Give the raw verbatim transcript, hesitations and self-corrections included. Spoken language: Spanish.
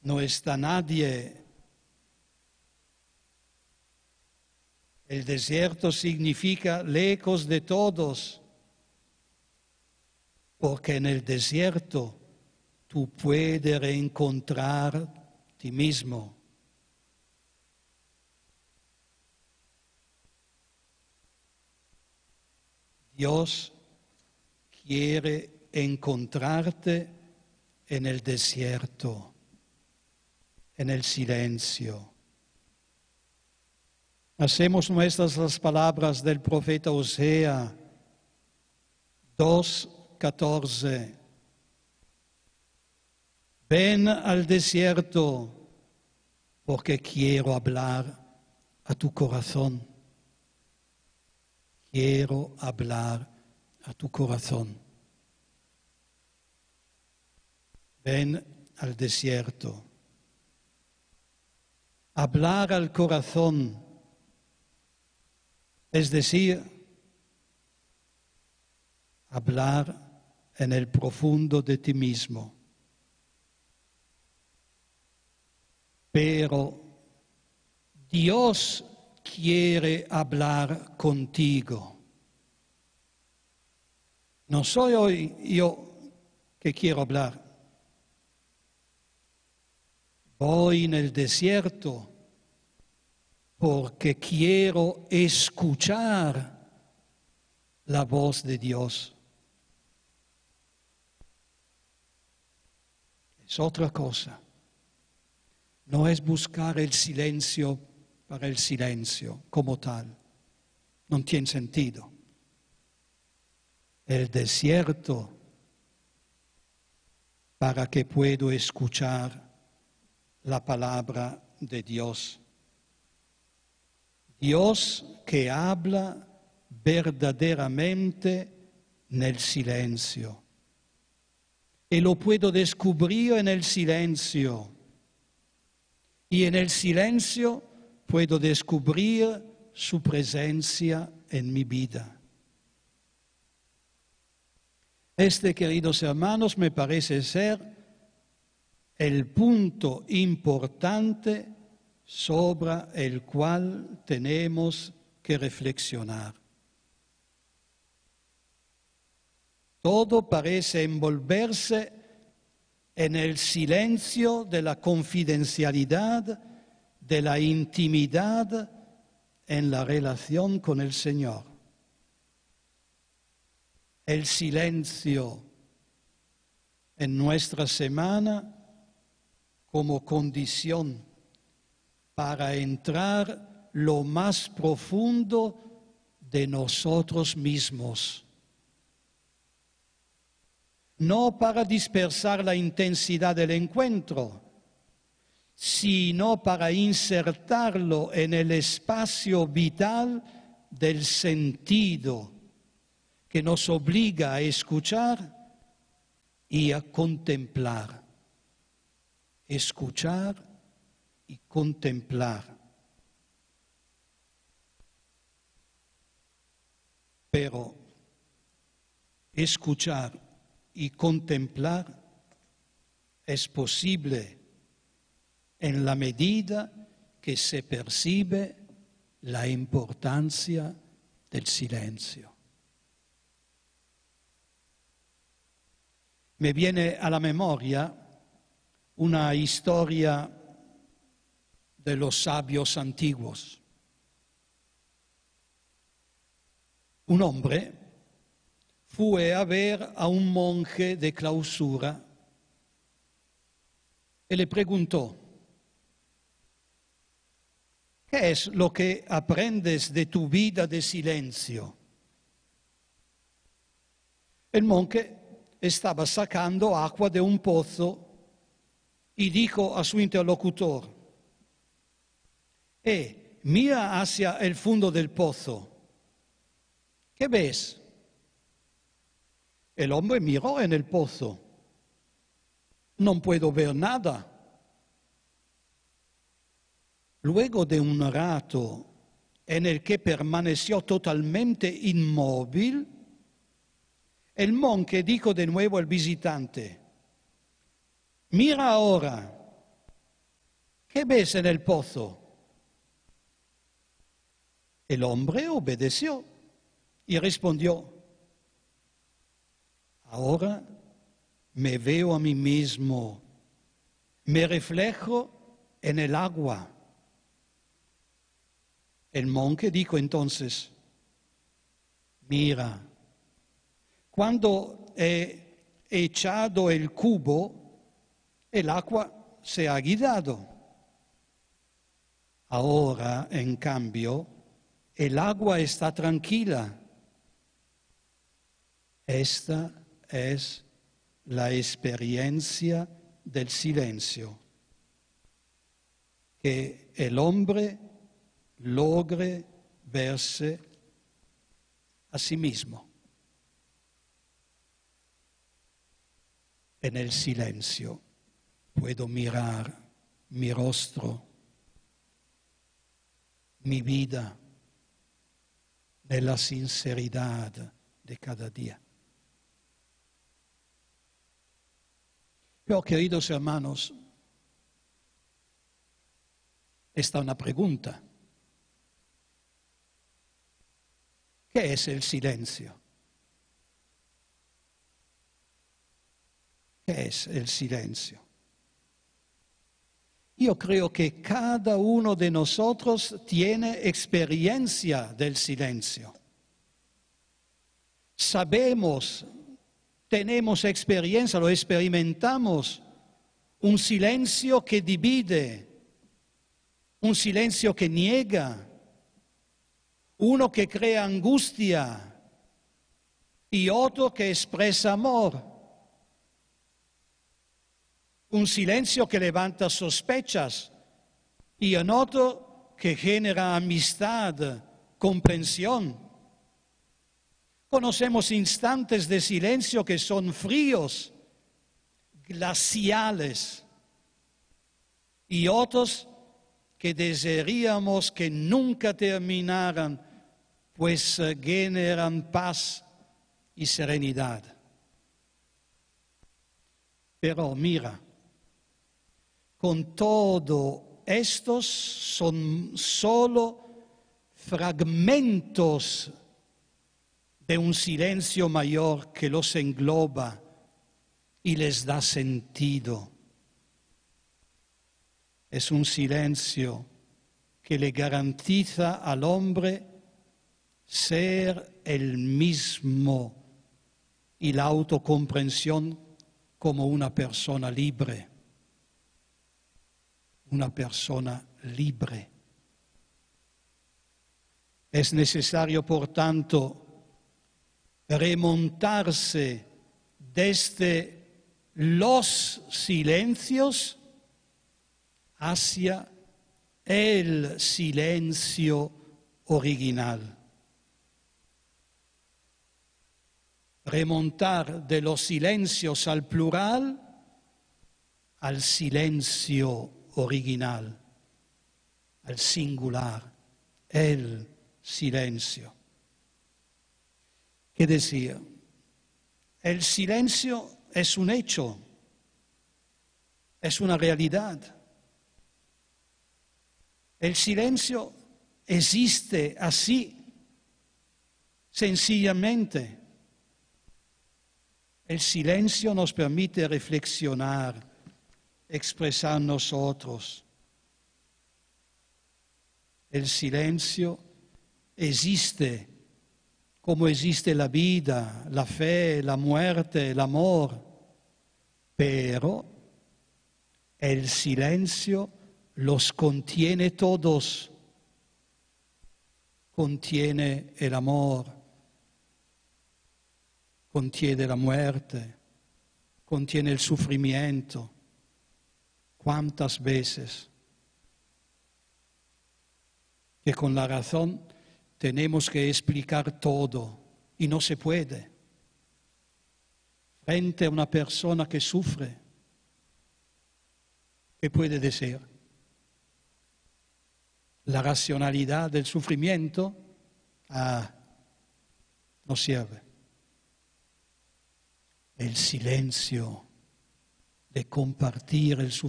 no está nadie. El desierto significa lejos de todos, porque en el desierto tú puedes reencontrar a ti mismo. Dios quiere encontrarte en el desierto, en el silencio. Hacemos nuestras las palabras del profeta Osea dos catorce. Ven al desierto porque quiero hablar a tu corazón. Quiero hablar a tu corazón. Ven al desierto. Hablar al corazón, es decir, hablar en el profundo de ti mismo. Pero Dios quiere hablar contigo. No soy hoy yo que quiero hablar. Voy en el desierto porque quiero escuchar la voz de Dios. Es otra cosa. No es buscar el silencio para el silencio como tal. No tiene sentido. El desierto para que puedo escuchar la palabra de Dios. Dios que habla verdaderamente nel silencio. Y lo puedo descubrir en el silencio. Y en el silencio puedo descubrir su presencia en mi vida. Este, queridos hermanos, me parece ser el punto importante sobre el cual tenemos que reflexionar. Todo parece envolverse en el silencio de la confidencialidad, de la intimidad en la relación con el Señor. El silencio en nuestra semana como condición para entrar lo más profundo de nosotros mismos. No para dispersar la intensidad del encuentro, sino para insertarlo en el espacio vital del sentido que nos obliga a escuchar y a contemplar. Escuchar y contemplar. Pero escuchar y contemplar es posible en la medida que se percibe la importancia del silencio. Me viene a la memoria una historia de los sabios antiguos. Un hombre fue a ver a un monje de clausura y le preguntó: ¿qué es lo que aprendes de tu vida de silencio? El monje estaba sacando agua de un pozo y dijo a su interlocutor: eh, mira hacia el fondo del pozo. ¿Qué ves? El hombre miró en el pozo. No puedo ver nada. Luego de un rato en el que permaneció totalmente inmóvil, el monje dijo de nuevo al visitante: mira ahora. ¿qué ves en el pozo? El hombre obedeció y respondió, ahora me veo a mí mismo, me reflejo en el agua. El monje dijo entonces, mira, cuando he echado el cubo, el agua se ha guiado. Ahora, en cambio, el agua está tranquila. Esta es la experiencia del silencio, que el hombre logre verse a sí mismo. En el silencio puedo mirar mi rostro, mi vida, nella sinceridad de cada día. Pero, queridos hermanos, esta es una pregunta. ¿Qué es el silencio? ¿Qué es el silencio? Yo creo que cada uno de nosotros tiene experiencia del silencio. Sabemos, tenemos experiencia, lo experimentamos, un silencio que divide, un silencio que niega, uno que crea angustia y otro que expresa amor. Un silencio que levanta sospechas y en otro que genera amistad, comprensión. Conocemos instantes de silencio que son fríos, glaciales, y otros que desearíamos que nunca terminaran, pues generan paz y serenidad. Pero mira, con todo, estos son solo fragmentos de un silencio mayor que los engloba y les da sentido. Es un silencio que le garantiza al hombre ser el mismo y la autocomprensión como una persona libre. Una persona libre. Es necesario, por tanto, remontarse desde los silencios hacia el silencio original. Remontar de los silencios al plural al silencio original, al singular, el silencio. ¿Qué decir? El silencio es un hecho, es una realidad. El silencio existe así, sencillamente. El silencio nos permite reflexionar, expresar nosotros. El silencio existe como existe la vida, la fe, la muerte, el amor, pero el silencio los contiene todos. Contiene el amor, contiene la muerte, contiene el sufrimiento. ¿Cuántas veces que con la razón tenemos que explicar todo y no se puede? Frente a una persona que sufre, ¿qué puede decir? La racionalidad del sufrimiento, ah, no sirve. El silencio de compartir el sufrimiento